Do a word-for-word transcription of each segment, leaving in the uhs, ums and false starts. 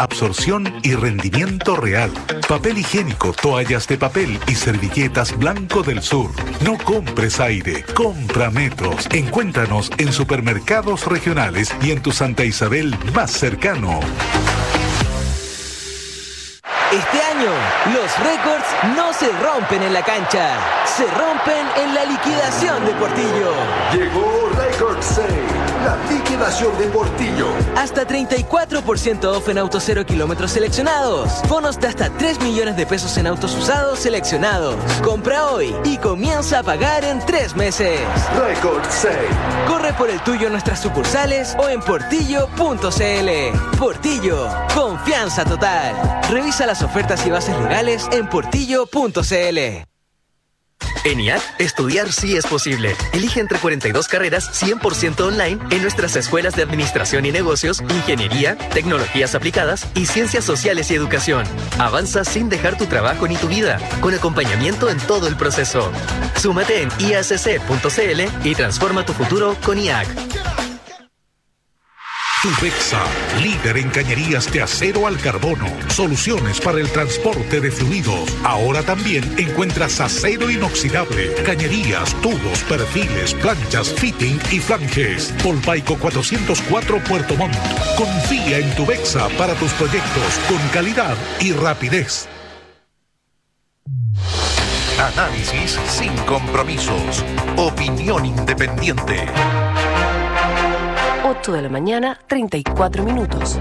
absorción y rendimiento real. Papel higiénico, toallas de papel y servilletas Blanco del Sur. No compres aire, compra Metros. Encuéntranos en supermercados regionales y en tu Santa Isabel más cercano. Este año, los récords no se rompen en la cancha, se rompen en la liquidación de Portillo. Llegó Record Sale, la liquidación de Portillo. Hasta treinta y cuatro por ciento off en autos cero kilómetros seleccionados. Bonos de hasta tres millones de pesos en autos usados seleccionados. Compra hoy y comienza a pagar en tres meses. Record Sale. Corre por el tuyo en nuestras sucursales o en portillo punto cl. Portillo, confianza total. Revisa las ofertas y bases legales en portillo punto cl. En I A C, estudiar sí es posible. Elige entre cuarenta y dos carreras cien por ciento online en nuestras escuelas de Administración y Negocios, Ingeniería, Tecnologías Aplicadas y Ciencias Sociales y Educación. Avanza sin dejar tu trabajo ni tu vida, con acompañamiento en todo el proceso. Súmate en i a c c punto c l y transforma tu futuro con I A C. Tubexa, líder en cañerías de acero al carbono. Soluciones para el transporte de fluidos. Ahora también encuentras acero inoxidable, cañerías, tubos, perfiles, planchas, fitting y flanges. Polpaico cuatrocientos cuatro Puerto Montt. Confía en Tubexa para tus proyectos con calidad y rapidez. Análisis sin compromisos. Opinión independiente. ocho de la mañana, treinta y cuatro minutos.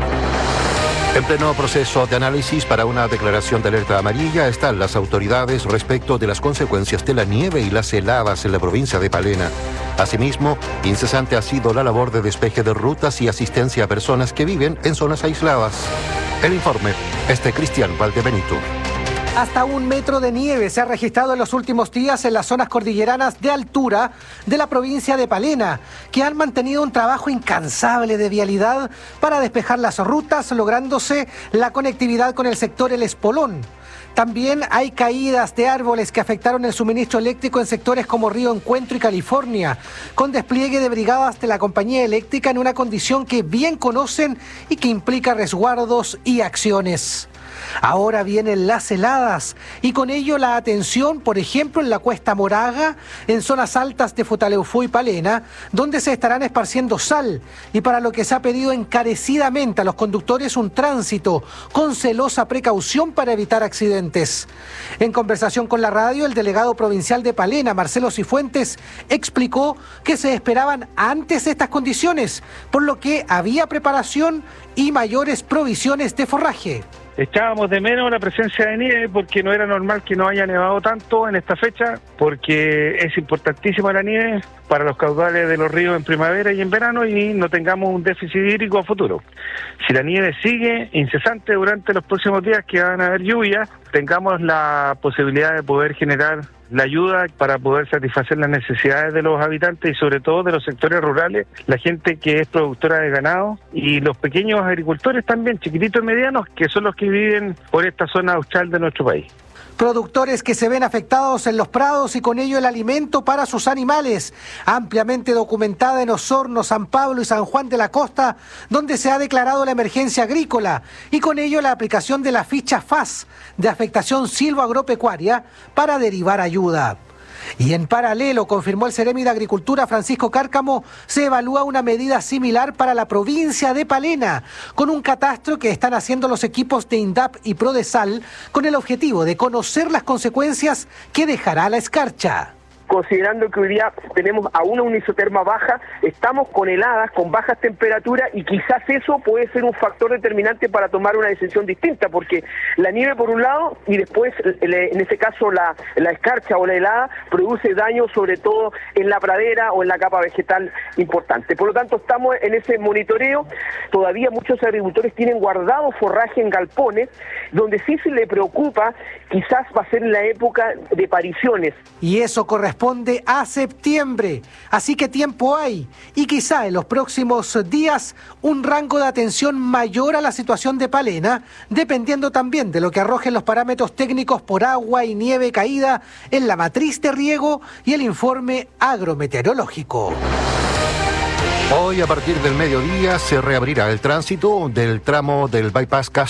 En pleno proceso de análisis para una declaración de alerta amarilla están las autoridades respecto de las consecuencias de la nieve y las heladas en la provincia de Palena. Asimismo, incesante ha sido la labor de despeje de rutas y asistencia a personas que viven en zonas aisladas. El informe es de Cristian Valdebenito. Hasta un metro de nieve se ha registrado en los últimos días en las zonas cordilleranas de altura de la provincia de Palena, que han mantenido un trabajo incansable de vialidad para despejar las rutas, lográndose la conectividad con el sector El Espolón. También hay caídas de árboles que afectaron el suministro eléctrico en sectores como Río Encuentro y California, con despliegue de brigadas de la compañía eléctrica en una condición que bien conocen y que implica resguardos y acciones. Ahora vienen las heladas y con ello la atención, por ejemplo, en la Cuesta Moraga, en zonas altas de Futaleufú y Palena, donde se estarán esparciendo sal y para lo que se ha pedido encarecidamente a los conductores un tránsito con celosa precaución para evitar accidentes. En conversación con la radio, el delegado provincial de Palena, Marcelo Cifuentes, explicó que se esperaban antes estas condiciones, por lo que había preparación y mayores provisiones de forraje. Echábamos de menos la presencia de nieve porque no era normal que no haya nevado tanto en esta fecha, porque es importantísima la nieve para los caudales de los ríos en primavera y en verano y no tengamos un déficit hídrico a futuro. Si la nieve sigue incesante durante los próximos días que van a haber lluvias, tengamos la posibilidad de poder generar la ayuda para poder satisfacer las necesidades de los habitantes y sobre todo de los sectores rurales, la gente que es productora de ganado y los pequeños agricultores también, chiquititos y medianos, que son los que viven por esta zona austral de nuestro país. Productores que se ven afectados en los prados y con ello el alimento para sus animales, ampliamente documentada en Osorno, San Pablo y San Juan de la Costa, donde se ha declarado la emergencia agrícola y con ello la aplicación de la ficha F A S de afectación silvoagropecuaria para derivar ayuda. Y en paralelo, confirmó el Seremi de Agricultura Francisco Cárcamo, se evalúa una medida similar para la provincia de Palena, con un catastro que están haciendo los equipos de INDAP y Prodesal con el objetivo de conocer las consecuencias que dejará la escarcha. Considerando que hoy día tenemos a una unisoterma baja, estamos con heladas, con bajas temperaturas y quizás eso puede ser un factor determinante para tomar una decisión distinta, porque la nieve por un lado y después en este caso la, la escarcha o la helada produce daño sobre todo en la pradera o en la capa vegetal importante. Por lo tanto estamos en ese monitoreo, todavía muchos agricultores tienen guardado forraje en galpones, donde sí se le preocupa quizás va a ser en la época de pariciones. Y eso corresponde Responde a septiembre, así que tiempo hay y quizá en los próximos días un rango de atención mayor a la situación de Palena, dependiendo también de lo que arrojen los parámetros técnicos por agua y nieve caída en la matriz de riego y el informe agrometeorológico. Hoy a partir del mediodía se reabrirá el tránsito del tramo del bypass